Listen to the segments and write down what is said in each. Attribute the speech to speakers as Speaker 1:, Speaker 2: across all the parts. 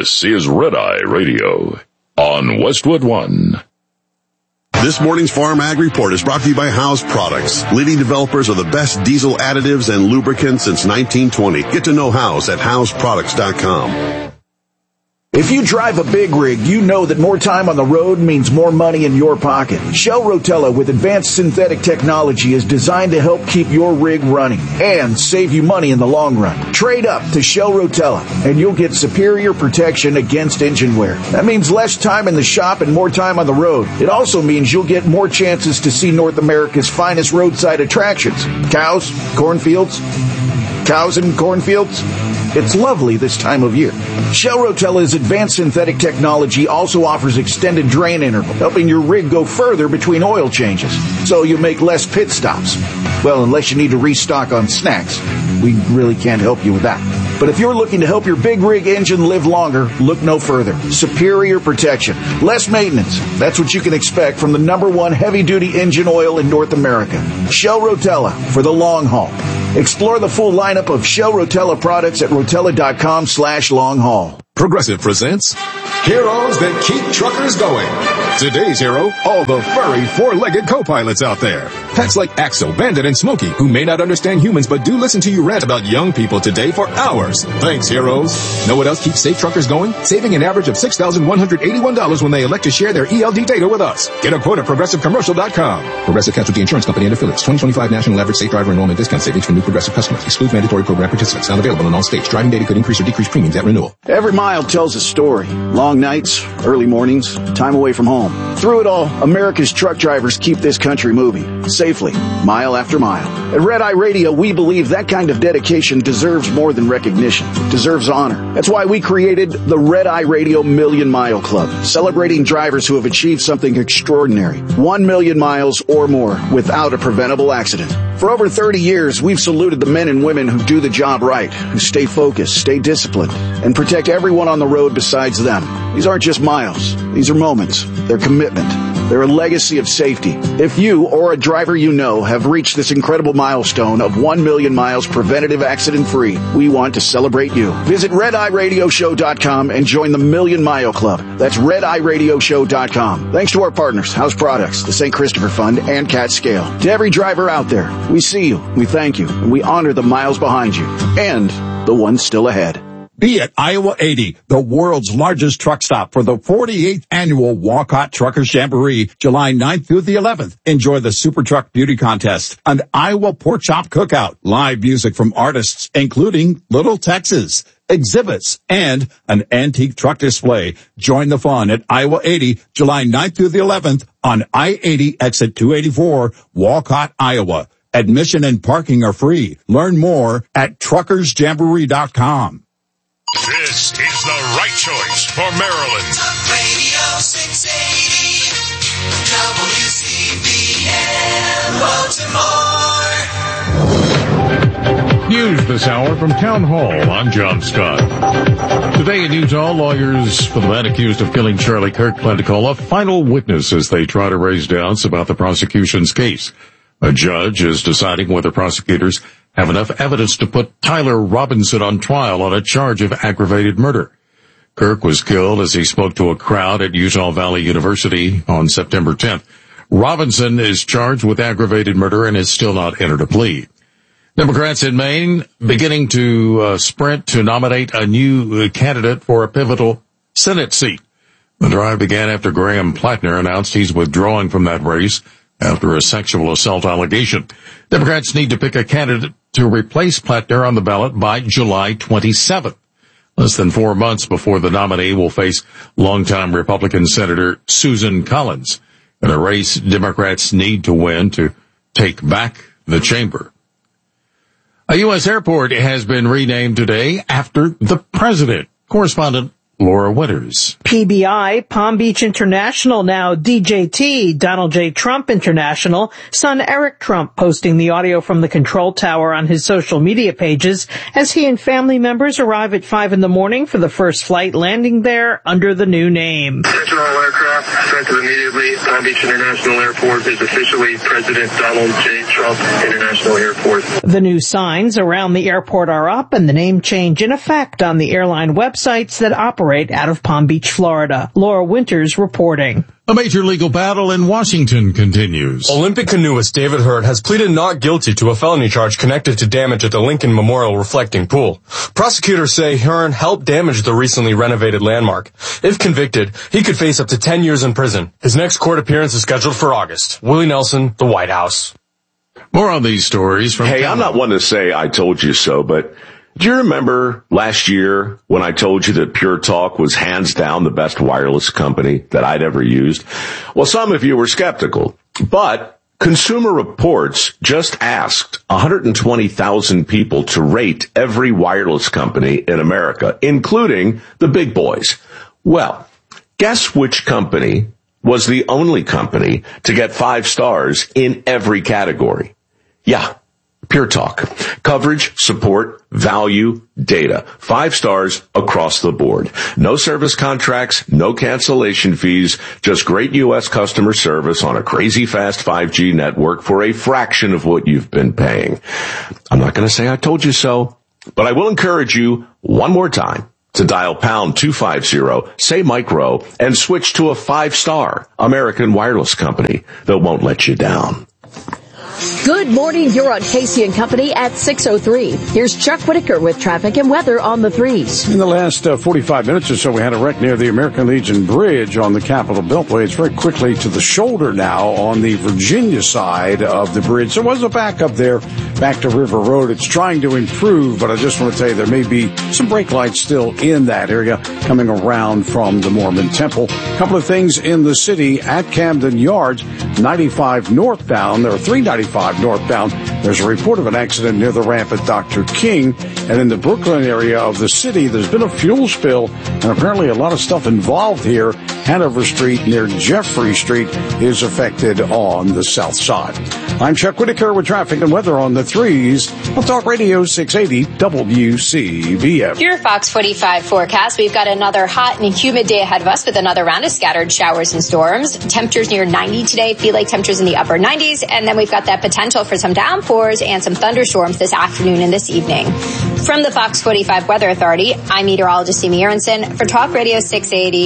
Speaker 1: This is Red Eye Radio on Westwood One.
Speaker 2: This morning's Farm Ag Report is brought to you by House Products, leading developers of the best diesel additives and lubricants since 1920. Get to know House at houseproducts.com.
Speaker 3: If you drive a big rig, you know that more time on the road means more money in your pocket. Shell Rotella with advanced synthetic technology is designed to help keep your rig running and save you money in the long run. Trade up to Shell Rotella and you'll get superior protection against engine wear. That means less time in the shop and more time on the road. It also means you'll get more chances to see North America's finest roadside attractions. Cows, cornfields, cows and cornfields. It's lovely this time of year. Shell Rotella's advanced synthetic technology also offers extended drain interval, helping your rig go further between oil changes, so you make less pit stops. Well, unless you need to restock on snacks. We really can't help you with that. But if you're looking to help your big rig engine live longer, look no further. Superior protection, less maintenance. That's what you can expect from the #1 heavy-duty engine oil in North America. Shell Rotella for the long haul. Explore the full lineup of Shell Rotella products at rotella.com/long-haul.
Speaker 4: Progressive presents Heroes That Keep Truckers Going. Today's hero, all the furry four-legged co-pilots out there. Pets like Axel, Bandit, and Smokey, who may not understand humans but do listen to you rant about young people today for hours. Thanks, heroes. Know what else keeps safe truckers going? Saving an average of $6,181 when they elect to share their ELD data with us. Get a quote at ProgressiveCommercial.com. Progressive Casualty Insurance Company and Affiliates. 2025 National Average Safe Driver Enrollment Discount Savings for new Progressive customers. Excludes mandatory program participants. Not available in all states. Driving data could increase or decrease premiums at renewal.
Speaker 3: Every mile tells a story. Long nights, early mornings, time away from home. Through it all, America's truck drivers keep this country moving, safely, mile after mile. At Red Eye Radio, we believe that kind of dedication deserves more than recognition. It deserves honor. That's why we created the Red Eye Radio Million Mile Club, celebrating drivers who have achieved something extraordinary. 1 million miles or more without a preventable accident. For over 30 years, we've saluted the men and women who do the job right, who stay focused, stay disciplined, and protect everyone on the road besides them. These aren't just miles. These are moments. They're commitment. They're a legacy of safety. If you or a driver you know have reached this incredible milestone of 1 million miles preventative accident-free, we want to celebrate you. Visit RedEyeRadioShow.com and join the Million Mile Club. That's RedEyeRadioShow.com. Thanks to our partners, House Products, the St. Christopher Fund, and Cat Scale. To every driver out there, we see you, we thank you, and we honor the miles behind you and the ones still ahead.
Speaker 5: Be at Iowa 80, the world's largest truck stop for the 48th annual Walcott Truckers Jamboree, July 9th through the 11th. Enjoy the Super Truck Beauty Contest, an Iowa Pork Chop Cookout, live music from artists including Little Texas, exhibits, and an antique truck display. Join the fun at Iowa 80, July 9th through the 11th on I-80 exit 284, Walcott, Iowa. Admission and parking are free. Learn more at truckersjamboree.com.
Speaker 1: This is the right choice for Maryland.
Speaker 6: Talk Radio 680, WCBN, Baltimore.
Speaker 7: News this hour from Town Hall. I'm John Scott. Today in Utah, lawyers for the man accused of killing Charlie Kirk plan to call a final witness as they try to raise doubts about the prosecution's case. A judge is deciding whether prosecutors have enough evidence to put Tyler Robinson on trial on a charge of aggravated murder. Kirk was killed as he spoke to a crowd at Utah Valley University on September 10th. Robinson is charged with aggravated murder and has still not entered a plea. Democrats in Maine beginning to sprint to nominate a new candidate for a pivotal Senate seat. The drive began after Graham Plattner announced he's withdrawing from that race after a sexual assault allegation. Democrats need to pick a candidate to replace Plattner on the ballot by July 27th. Less than 4 months before the nominee will face longtime Republican Senator Susan Collins in a race Democrats need to win to take back the chamber. A U.S. airport has been renamed today after the president. Correspondent Laura Winters.
Speaker 8: PBI, Palm Beach International, now DJT, Donald J. Trump International, son Eric Trump posting the audio from the control tower on his social media pages as he and family members arrive at 5 a.m. for the first flight landing there under the new name.
Speaker 9: Attention all aircraft, effective immediately. Palm Beach International Airport is officially President Donald J. Trump International Airport.
Speaker 8: The new signs around the airport are up and the name change in effect on the airline websites that operate operate out of Palm Beach, Florida. Laura Winters reporting.
Speaker 7: A major legal battle in Washington continues.
Speaker 10: Olympic canoeist David Hurd has pleaded not guilty to a felony charge connected to damage at the Lincoln Memorial Reflecting Pool. Prosecutors say Hearn helped damage the recently renovated landmark. If convicted, he could face up to 10 years in prison. His next court appearance is scheduled for August. Willie Nelson, The White House.
Speaker 7: More on these stories from...
Speaker 1: Hey, I'm not one to say I told you so, but do you remember last year when I told you that Pure Talk was hands down the best wireless company that I'd ever used? Well, some of you were skeptical, but Consumer Reports just asked 120,000 people to rate every wireless company in America, including the big boys. Well, guess which company was the only company to get 5 stars in every category? Yeah, Pure Talk. Coverage, support, value, data. 5 stars across the board. No service contracts, no cancellation fees, just great U.S. customer service on a crazy fast 5G network for a fraction of what you've been paying. I'm not going to say I told you so, but I will encourage you one more time to dial pound 250, say micro, and switch to a 5-star American wireless company that won't let you down.
Speaker 11: Good morning. You're on Casey and Company at 6:03. Here's Chuck Whitaker with traffic and weather on the 3s.
Speaker 12: In the last 45 minutes or so, we had a wreck near the American Legion Bridge on the Capitol Beltway. It's very quickly to the shoulder now on the Virginia side of the bridge. There was a backup there back to River Road. It's trying to improve, but I just want to tell you there may be some brake lights still in that area coming around from the Mormon Temple. A couple of things in the city at Camden Yards, 95 northbound. There are 395 northbound. There's a report of an accident near the ramp at Dr. King. And in the Brooklyn area of the city, there's been a fuel spill, and apparently a lot of stuff involved here. Hanover Street near Jeffrey Street is affected on the south side. I'm Chuck Whitaker with traffic and weather on the 3s. On Talk Radio 680 WCBF.
Speaker 13: Your Fox 45 forecast. We've got another hot and humid day ahead of us with another round of scattered showers and storms. Temperatures near 90 today. Feel like temperatures in the upper 90s. And then we've got that potential for some downpours and some thunderstorms this afternoon and this evening. From the Fox 45 Weather Authority, I'm meteorologist Amy Aronson for Talk Radio 680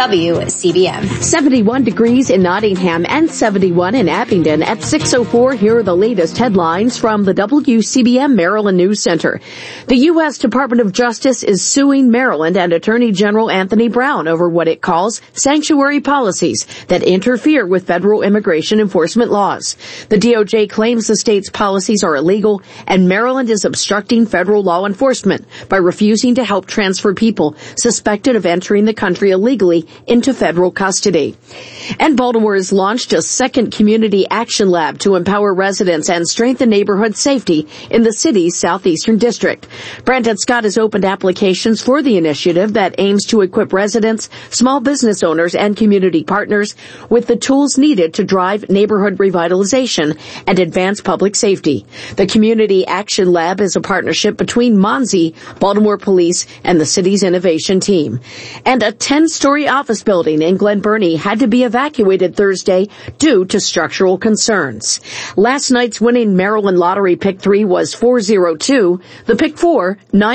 Speaker 13: WCBM.
Speaker 11: 71 degrees in Nottingham and 71 in Abingdon at 6:04. Here are the latest headlines from the WCBM Maryland News Center. The U.S. Department of Justice is suing Maryland and Attorney General Anthony Brown over what it calls sanctuary policies that interfere with federal immigration enforcement laws. The DOJ claims the state's policies are illegal, and Maryland is obstructing federal law enforcement by refusing to help transfer people suspected of entering the country illegally into federal custody. And Baltimore has launched a second community action lab to empower residents and strengthen neighborhood safety in the city's southeastern district. Brandon Scott has opened applications for the initiative that aims to equip residents, small business owners, and community partners with the tools needed to drive neighborhood revitalization and advance public safety. The Community Action Lab is a partnership between Monzi, Baltimore Police, and the city's innovation team. And a 10-story office building in Glen Burnie had to be evacuated Thursday due to structural concerns. Last night's winning Maryland Lottery Pick 3 was 402. The Pick 4,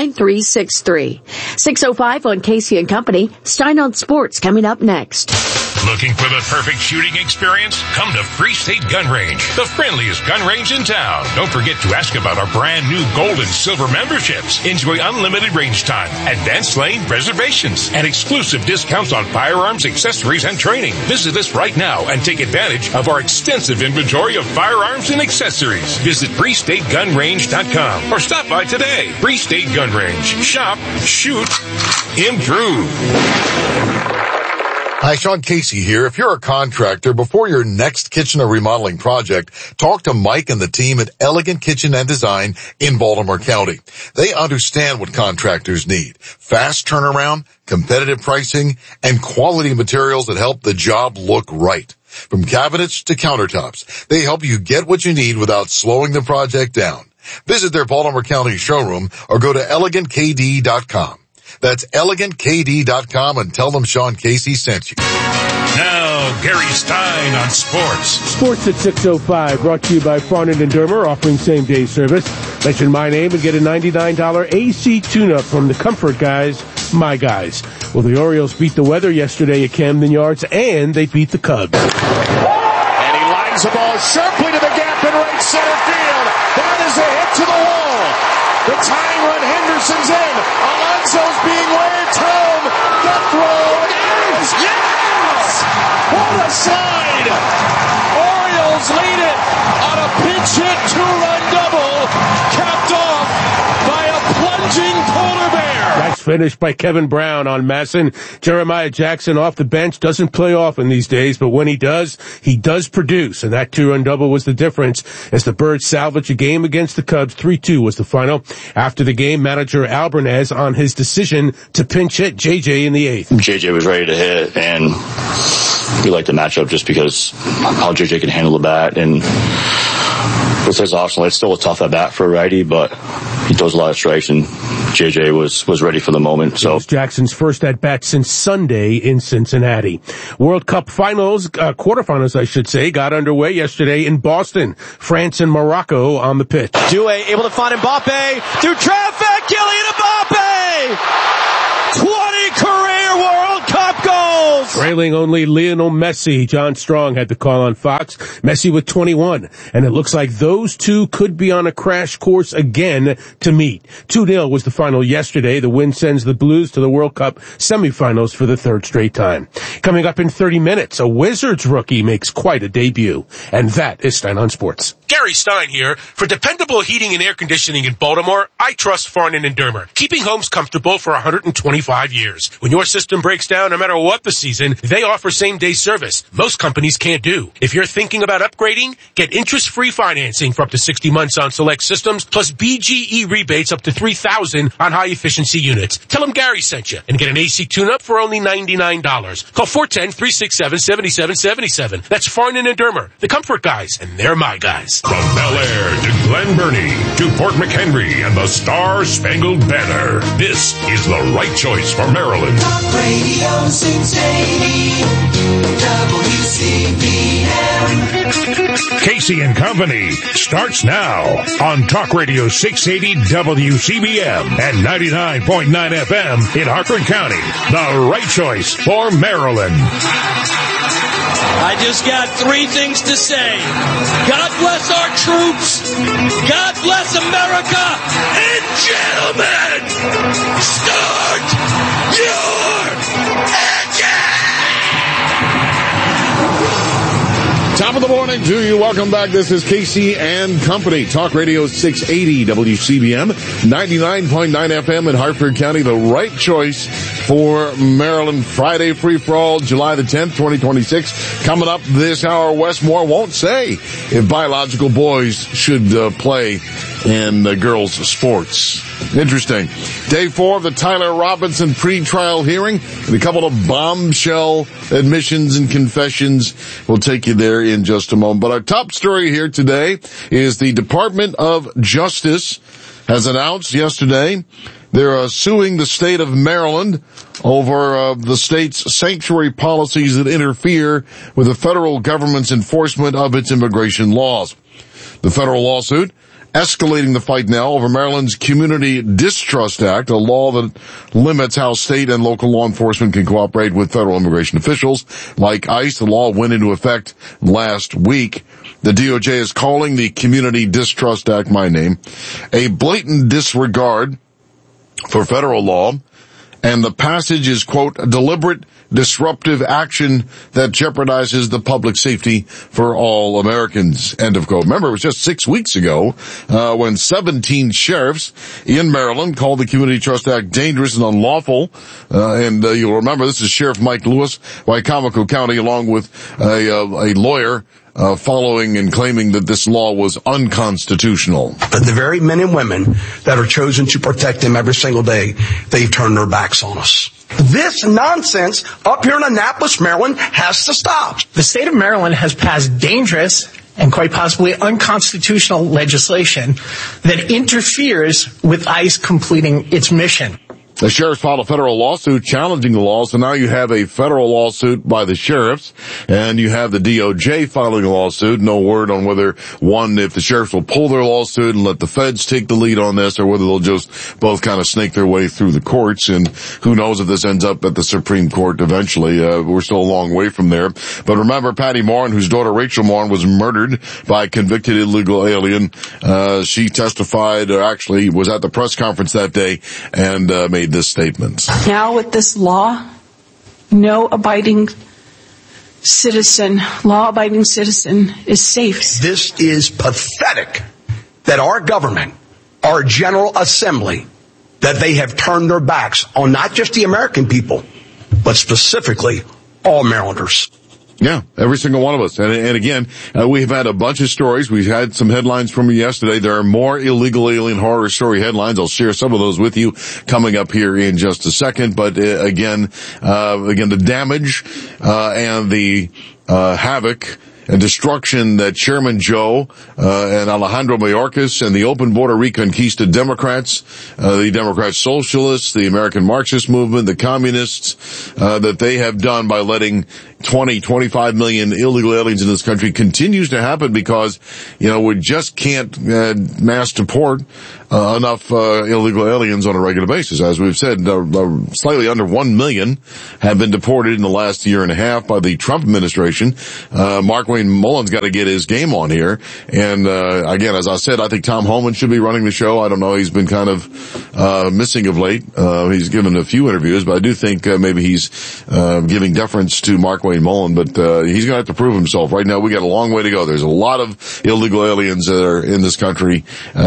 Speaker 11: 9363. 6:05 on Casey and Company. Stein on Sports coming up next.
Speaker 14: Looking for the perfect shooting experience? Come to Free State Gun Range, the friendliest gun range in town. Don't forget to ask about our brand new gold and silver memberships. Enjoy unlimited range time, advanced lane reservations, and exclusive discounts on firearms, accessories, and training. Visit us right now and take advantage of our extensive inventory of firearms and accessories. Visit FreeStateGunRange.com or stop by today. Free State Gun Range. Shop, shoot, improve.
Speaker 15: Hi, Sean Casey here. If you're a contractor, before your next kitchen or remodeling project, talk to Mike and the team at Elegant Kitchen and Design in Baltimore County. They understand what contractors need. Fast turnaround, competitive pricing, and quality materials that help the job look right. From cabinets to countertops, they help you get what you need without slowing the project down. Visit their Baltimore County showroom or go to ElegantKD.com. That's ElegantKD.com and tell them Sean Casey sent you.
Speaker 14: Now, Gary Stein on sports.
Speaker 16: Sports at 6:05, brought to you by Farnham & Dermer, offering same-day service. Mention my name and get a $99 AC tune-up from the Comfort Guys. my guys. Well, the Orioles beat the weather yesterday at Camden Yards, and they beat the Cubs.
Speaker 17: And he lines the ball sharply to the gap in right center field. That is a hit to the wall. The tying run, Henderson's in. Alonso's being waved home. The throw is yes! What a slide! Orioles lead it on a pinch hit two-run double, capped off by a plunging polar bear.
Speaker 16: Nice finish by Kevin Brown on Masson. Jeremiah Jackson off the bench doesn't play often these days, but when he does produce. And that two-run double was the difference as the Birds salvage a game against the Cubs. 3-2 was the final. After the game, manager Albernez on his decision to pinch hit JJ in the eighth.
Speaker 18: JJ was ready to hit, and we liked the matchup just because how JJ can handle the bat. And with his option, it's still a tough at bat for a righty, but he throws a lot of strikes, and JJ was ready for the moment. So
Speaker 16: it was Jackson's first at bat since Sunday in Cincinnati. World Cup finals, quarterfinals, I should say, got underway yesterday in Boston. France and Morocco on the pitch.
Speaker 19: Due able to find Mbappe through traffic. Kylian Mbappe, 20 career World Cup goals.
Speaker 16: Trailing only Lionel Messi. John Strong had the call on Fox. Messi with 21. And it looks like those two could be on a crash course again to meet. 2-0 was the final yesterday. The win sends the Blues to the World Cup semifinals for the third straight time. Coming up in 30 minutes, a Wizards rookie makes quite a debut. And that is Stein on Sports.
Speaker 20: Gary Stein here. For dependable heating and air conditioning in Baltimore, I trust Farnan and Dermer, keeping homes comfortable for 125 years. When your system breaks down, no matter what the season, they offer same-day service. Most companies can't do. If you're thinking about upgrading, get interest-free financing for up to 60 months on select systems, plus BGE rebates up to $3,000 on high-efficiency units. Tell them Gary sent you and get an AC tune-up for only $99. Call 410-367-7777. That's Farnan and Dermer, the comfort guys, and they're my guys.
Speaker 14: From Bel Air to Glen Burnie to Fort McHenry and the Star-Spangled Banner, this is the right choice for Maryland.
Speaker 6: Talk Radio 680 WCBM.
Speaker 14: Casey and Company starts now on Talk Radio 680 WCBM and 99.9 FM in Hartford County. The right choice for Maryland.
Speaker 21: I just got three things to say. God bless our troops. God bless America. And gentlemen, start your engine!
Speaker 22: Top of the morning to you. Welcome back. This is Casey and Company. Talk Radio 680 WCBM, 99.9 FM in Hartford County. The right choice for Maryland. Friday free-for-all, July the 10th, 2026. Coming up this hour, Westmore won't say if biological boys should play in the girls' sports. Interesting. Day 4 of the Tyler Robinson pretrial hearing and a couple of bombshell admissions and confessions. We'll take you there in just a moment. But our top story here today is the Department of Justice has announced yesterday they're suing the state of Maryland over the state's sanctuary policies that interfere with the federal government's enforcement of its immigration laws. The federal lawsuit escalating the fight now over Maryland's Community Distrust Act, a law that limits how state and local law enforcement can cooperate with federal immigration officials like ICE. The law went into effect last week. The DOJ is calling the Community Distrust Act, my name, a blatant disregard for federal law, and the passage is, quote, deliberate disruptive action that jeopardizes the public safety for all Americans, end of quote. Remember, it was just 6 weeks ago when 17 sheriffs in Maryland called the Community Trust Act dangerous and unlawful. And you'll remember this is Sheriff Mike Lewis, Wicomico County, along with a lawyer following and claiming that this law was unconstitutional.
Speaker 23: The very men and women that are chosen to protect them every single day, they've turned their backs on us. This nonsense up here in Annapolis, Maryland, has to stop.
Speaker 24: The state of Maryland has passed dangerous and quite possibly unconstitutional legislation that interferes with ICE completing its mission.
Speaker 22: The sheriffs filed a federal lawsuit challenging the law, so now you have a federal lawsuit by the sheriffs, and you have the DOJ filing a lawsuit. No word on whether, if the sheriffs will pull their lawsuit and let the feds take the lead on this, or whether they'll just both kind of snake their way through the courts, and who knows if this ends up at the Supreme Court eventually. We're still a long way from there. But remember, Patty Morin, whose daughter Rachel Morin was murdered by a convicted illegal alien. She testified, or actually was at the press conference that day, and made this statement.
Speaker 2: Now with this law, no law-abiding citizen is safe.
Speaker 23: This is pathetic that our government, our General Assembly, that they have turned their backs on not just the American people, but specifically all Marylanders.
Speaker 22: Yeah, every single one of us. And again, we've had a bunch of stories. We've had some headlines from you yesterday. There are more illegal alien horror story headlines. I'll share some of those with you coming up here in just a second. But again, the damage, and the, havoc and destruction that Chairman Joe, and Alejandro Mayorkas and the Open Border Reconquista Democrats, the Democrat Socialists, the American Marxist movement, the Communists, that they have done by letting 25 million illegal aliens in this country continues to happen because, we just can't, mass deport, enough, illegal aliens on a regular basis. As we've said, slightly under 1 million have been deported in the last year and a half by the Trump administration. Markwayne Mullen's got to get his game on here. And, again, as I said, I think Tom Homan should be running the show. I don't know. He's been kind of, missing of late. He's given a few interviews, but I do think, maybe he's, giving deference to Markwayne Mullen, but, he's gonna have to prove himself. Right now, we got a long way to go. There's a lot of illegal aliens that are in this country,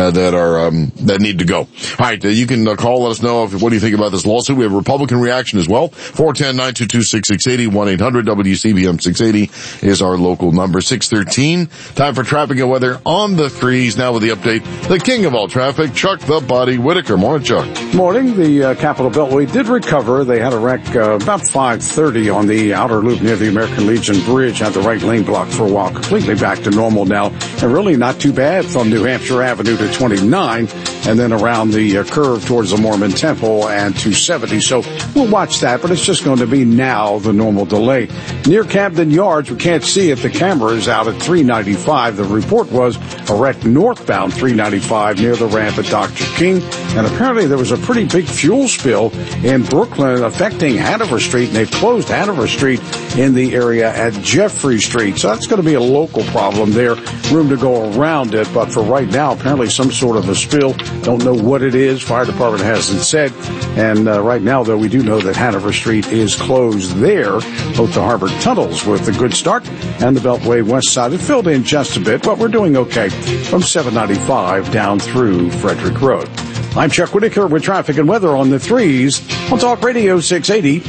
Speaker 22: that need to go. All right, you can call, let us know what do you think about this lawsuit. We have a Republican reaction as well. 410-922-6680, 1-800-WCBM 680 is our local number. 613. Time for traffic and weather on the threes. Now with the update, the king of all traffic, Chuck the Body Whitaker. Morning, Chuck.
Speaker 12: Morning. The Capitol Beltway did recover. They had a wreck about 5:30 on the outer loop near the American Legion Bridge. Had the right lane blocked for a while. Completely back to normal now, and really not too bad from New Hampshire Avenue to 29. And then around the curve towards the Mormon Temple and 270. So we'll watch that, but it's just going to be now the normal delay. Near Camden Yards, we can't see it. The camera is out at 395. The report was a wreck northbound 395 near the ramp at Dr. King. And apparently there was a pretty big fuel spill in Brooklyn affecting Hanover Street, and they closed Hanover Street in the area at Jeffrey Street. So that's going to be a local problem there. Room to go around it, but for right now, apparently some sort of a spill. Don't know what it is. Fire department hasn't said. And right now, though, we do know that Hanover Street is closed there. Both the Harbor tunnels with a good start and the Beltway west side. It filled in just a bit, but we're doing okay from 795 down through Frederick Road. I'm Chuck Whitaker with traffic and weather on the threes on Talk Radio 680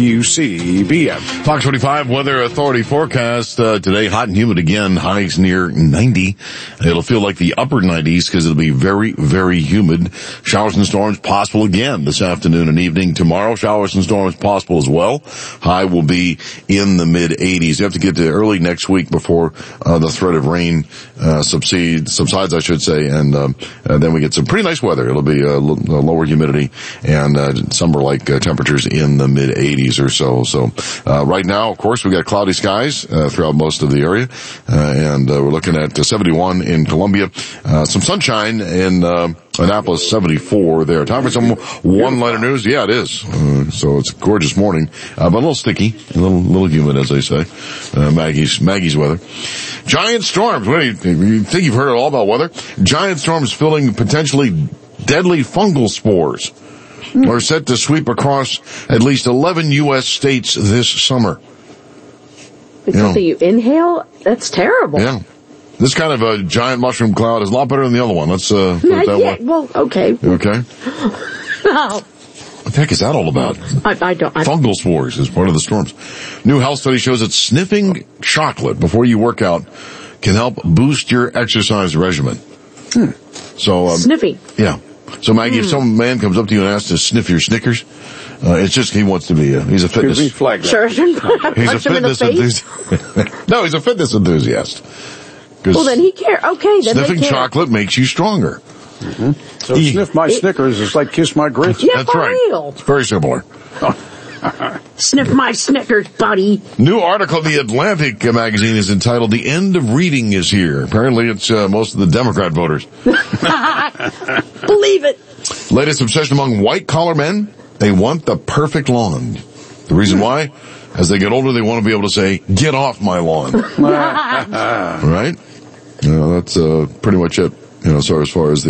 Speaker 12: WCBM.
Speaker 22: Fox 45 Weather Authority forecast today, hot and humid again, highs near 90. It'll feel like the upper 90s because it'll be very, very humid. Showers and storms possible again this afternoon and evening. Tomorrow, showers and storms possible as well. High will be in the mid-80s. You have to get to early next week before the threat of rain subsides, I should say, and then we get some pretty nice weather. It'll be lower humidity and summer-like temperatures in the mid-80s or so. So right now, of course, we've got cloudy skies throughout most of the area, and we're looking at 71 in Columbia. Some sunshine in Annapolis, 74 there. Time for some one-liner news. Yeah, it is. So it's a gorgeous morning, but a little sticky, a little humid, as they say. Maggie's weather. Giant storms. What do you think? You think you've heard all about weather? Giant storms filling potentially deadly fungal spores are set to sweep across at least 11 U.S. states this summer.
Speaker 11: It's something you inhale? That's terrible.
Speaker 22: Yeah. This kind of a giant mushroom cloud is a lot better than the other one. Let's put it that way.
Speaker 11: Well, okay.
Speaker 22: You okay?
Speaker 11: No.
Speaker 22: What the heck is that all about?
Speaker 11: I don't.
Speaker 22: Fungal spores is part of the storms. New health study shows that sniffing chocolate before you work out can help boost your exercise regimen. So
Speaker 11: sniffing.
Speaker 22: Yeah. So Maggie, if some man comes up to you and asks to sniff your Snickers, it's just he wants to be he's a fitness.
Speaker 11: Sure. He's
Speaker 22: a fitness enthusiast. No, he's a fitness enthusiast.
Speaker 11: Well, then he cares. Okay, then
Speaker 22: sniffing chocolate makes you stronger.
Speaker 12: So sniff my Snickers is like kiss my grits.
Speaker 11: Yeah,
Speaker 22: That's
Speaker 11: for
Speaker 22: right.
Speaker 11: real.
Speaker 22: It's very similar.
Speaker 11: Sniff my Snickers, buddy.
Speaker 22: New article in The Atlantic magazine is entitled "The End of Reading is Here." Apparently it's most of the Democrat voters.
Speaker 11: Believe it.
Speaker 22: Latest obsession among white-collar men, they want the perfect lawn. The reason why? As they get older, they want to be able to say, "Get off my lawn." Right? That's pretty much it. So as far as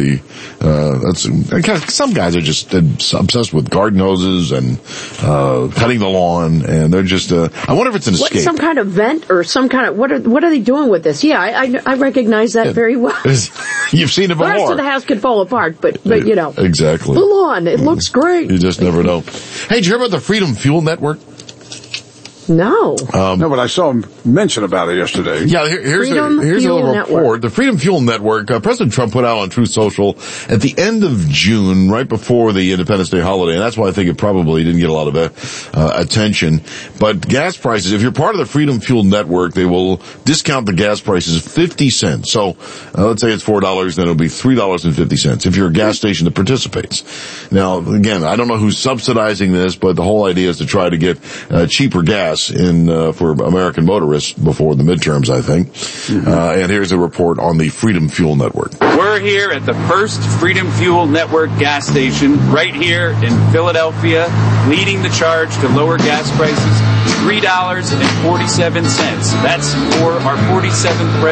Speaker 22: some guys are just obsessed with garden hoses and cutting the lawn, and they're just. I wonder if it's an escape.
Speaker 11: Some kind of vent or some kind of what are they doing with this? Yeah, I recognize that very well.
Speaker 22: You've seen it before.
Speaker 11: The rest of the house could fall apart, but
Speaker 22: exactly.
Speaker 11: the lawn, it looks great.
Speaker 22: You just never know. Hey, did you hear about the Freedom Fuel Network?
Speaker 11: No.
Speaker 12: No, but I saw him mention about it yesterday.
Speaker 22: Yeah, here's a little report. The Freedom Fuel Network, President Trump put out on Truth Social at the end of June, right before the Independence Day holiday, and that's why I think it probably didn't get a lot of attention. But gas prices, if you're part of the Freedom Fuel Network, they will discount the gas prices 50 cents. So let's say it's $4, then it'll be $3.50 if you're a gas station that participates. Now, again, I don't know who's subsidizing this, but the whole idea is to try to get cheaper gas for American motorists before the midterms, I think. And here's a report on the Freedom Fuel Network.
Speaker 3: We're here at the first Freedom Fuel Network gas station right here in Philadelphia, leading the charge to lower gas prices, $3.47. That's for our 47th